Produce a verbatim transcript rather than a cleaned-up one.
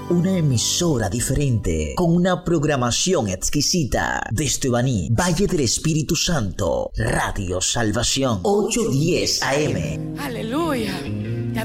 una emisora diferente, con una programación exquisita. Desde Baní, Valle del Espíritu Santo, Radio Salvación, ochocientos diez A M. Aleluya.